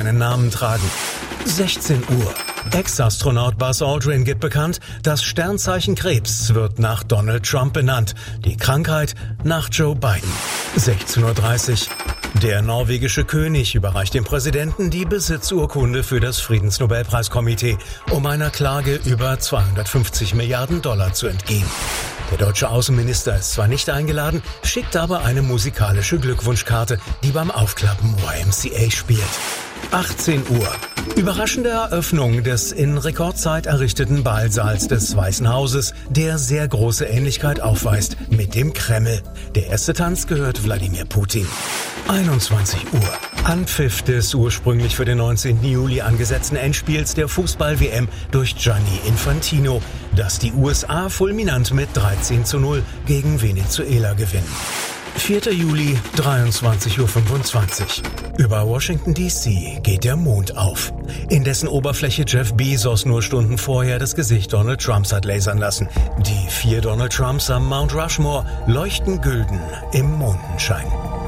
seinen Namen tragen. 16 Uhr. Ex-Astronaut Buzz Aldrin gibt bekannt, das Sternzeichen Krebs wird nach Donald Trump benannt, die Krankheit nach Joe Biden. 16:30 Uhr. Der norwegische König überreicht dem Präsidenten die Besitzurkunde für das Friedensnobelpreiskomitee, um einer Klage über 250 Milliarden $, zu entgehen. Der deutsche Außenminister ist zwar nicht eingeladen, schickt aber eine musikalische Glückwunschkarte, die beim Aufklappen YMCA spielt. 18 Uhr. Überraschende Eröffnung des in Rekordzeit errichteten Ballsaals des Weißen Hauses, der sehr große Ähnlichkeit aufweist mit dem Kreml. Der erste Tanz gehört Wladimir Putin. 21 Uhr. Anpfiff des ursprünglich für den 19. Juli angesetzten Endspiels der Fußball-WM durch Gianni Infantino, das die USA fulminant mit 13:0 gegen Venezuela gewinnen. 4. Juli, 23:25 Uhr. Über Washington D.C. geht der Mond auf. In dessen Oberfläche Jeff Bezos nur Stunden vorher das Gesicht Donald Trumps hat lasern lassen. Die 4 Donald Trumps am Mount Rushmore leuchten gülden im Mondenschein.